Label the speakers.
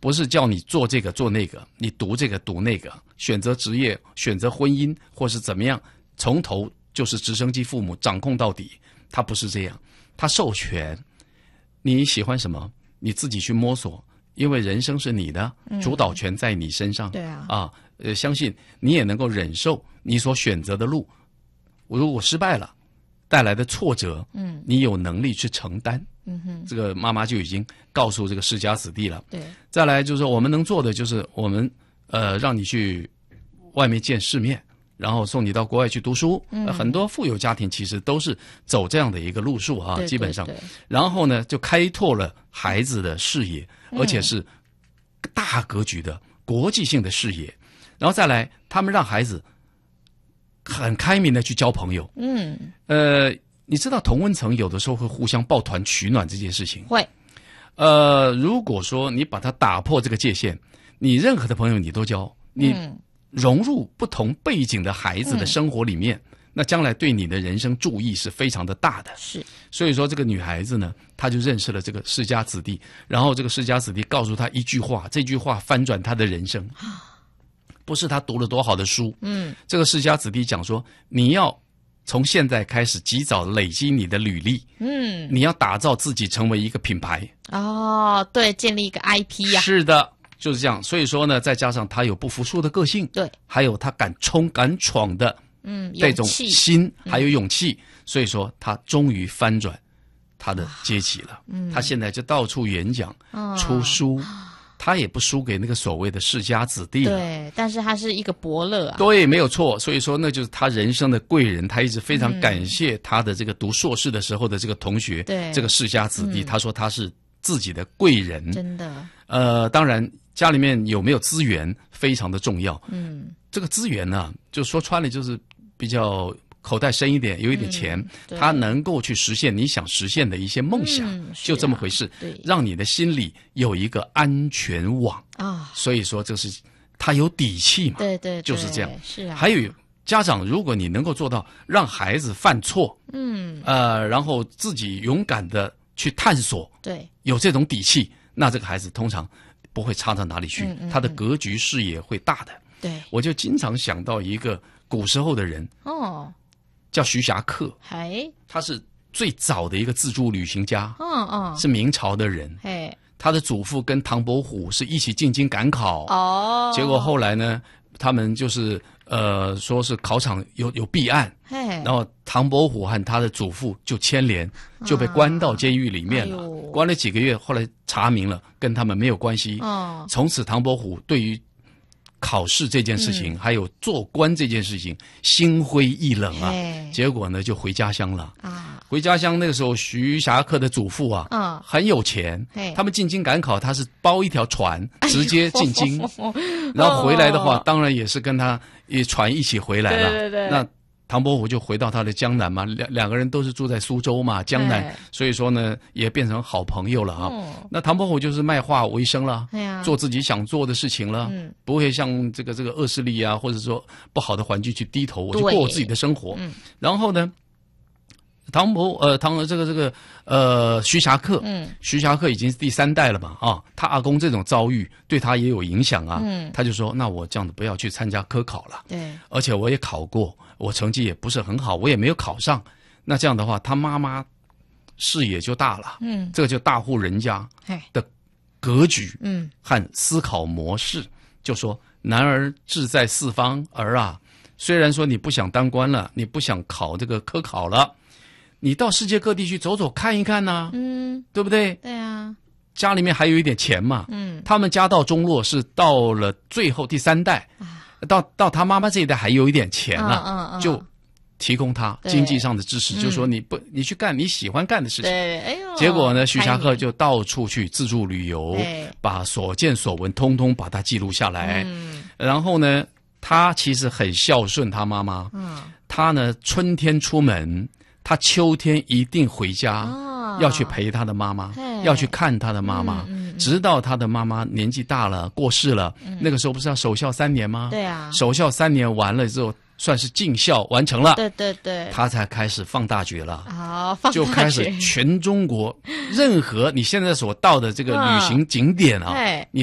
Speaker 1: 不是叫你做这个做那个，你读这个读那个，选择职业、选择婚姻或是怎么样，从头就是直升机父母掌控到底。他不是这样，他授权你喜欢什么，你自己去摸索，因为人生是你的，主导权在你身上。
Speaker 2: 对啊，
Speaker 1: 相信你也能够忍受你所选择的路。如果失败了，带来的挫折，你有能力去承担。这个妈妈就已经告诉这个世家子弟了。
Speaker 2: 对，
Speaker 1: 再来就是说，我们能做的就是我们让你去外面见世面，然后送你到国外去读书。很多富有家庭其实都是走这样的一个路数啊，基本上。然后呢，就开拓了孩子的视野，而且是大格局的国际性的视野。然后再来，他们让孩子很开明的去交朋友。你知道同温层有的时候会互相抱团取暖这件事情。
Speaker 2: 会。
Speaker 1: 如果说你把它打破这个界限，你任何的朋友你都交，你融入不同背景的孩子的生活里面，那将来对你的人生注意是非常的大的。
Speaker 2: 是。所
Speaker 1: 以说这个女孩子呢，她就认识了这个世家子弟，然后这个世家子弟告诉她一句话，这句话翻转她的人生。不是她读了多好的书，这个世家子弟讲说，你要从现在开始及早累积你的履历，你要打造自己成为一个品牌。
Speaker 2: 对，建立一个 IP 呀。
Speaker 1: 是的，就是这样。所以说呢，再加上他有不服输的个性，
Speaker 2: 对，
Speaker 1: 还有他敢冲敢闯的这种心，还有勇气。所以说他终于翻转他的阶级了。他现在就到处演讲，出书。他也不输给那个所谓的世家子弟了。
Speaker 2: 对，但是他是一个伯乐啊。
Speaker 1: 对，没有错。所以说那就是他人生的贵人，他一直非常感谢他的这个读硕士的时候的这个同学，这个世家子弟，他说他是自己的贵人。
Speaker 2: 真的。
Speaker 1: 当然家里面有没有资源非常的重要。这个资源呢，就说穿了就是比较口袋深一点，有一点钱，他能够去实现你想实现的一些梦想，就这么回事。让你的心里有一个安全网啊。所以说这是他有底气嘛。对，就是这样。
Speaker 2: 是啊。
Speaker 1: 还有家长，如果你能够做到让孩子犯错，然后自己勇敢的去探索，对，有这种底气，那这个孩子通常不会差到哪里去，他的格局视野会大的。对，我就经常想到一个古时候的人叫徐霞客，他是最早的一个自助旅行家，是明朝的人。他的祖父跟唐伯虎是一起进京赶考，结果后来呢，他们就是说是考场有弊案，然后唐伯虎和他的祖父就牵连，就被关到监狱里面了，关了几个月，后来查明了跟他们没有关系。从此唐伯虎对于考试这件事情，还有做官这件事情，心灰意冷啊。结果呢，就回家乡了。回家乡那个时候，徐霞客的祖父很有钱，他们进京赶考，他是包一条船直接进京，然后回来的话，当然也是跟他船一起回来了。对。那唐伯虎就回到他的江南嘛，两个人都是住在苏州嘛，江南，所以说呢也变成好朋友了啊。那唐伯虎就是卖画为生了，做自己想做的事情了，不会像这个恶势力啊，或者说不好的环境去低头，我就过我自己的生活。然后呢，徐霞客，徐霞客已经是第3代了嘛啊，他阿公这种遭遇对他也有影响啊。他就说，那我这样子不要去参加科考了。对，而且我也考过，我成绩也不是很好，我也没有考上。那这样的话，他妈妈视野就大了。这个就大户人家的格局，和思考模式，就说男儿志在四方，儿啊，虽然说你不想当官了，你不想考这个科考了，你到世界各地去走走看一看呐，对不对？对啊，家里面还有一点钱嘛，他们家道中落是到了最后第3代，到他妈妈这一代还有一点钱了，就提供他经济上的支持，就说你去干你喜欢干的事情。结果呢，徐霞客就到处去自助旅游，把所见所闻通通把它记录下来。然后呢，他其实很孝顺他妈妈，他呢春天出门，他秋天一定回家，要去陪他的妈妈，要去看他的妈妈，直到他的妈妈年纪大了过世了，那个时候不是要守孝3年吗？对啊，守孝3年完了之后，算是尽孝完成了。对，他才开始放大决了，就开始全中国任何你现在所到的这个旅行景点啊，你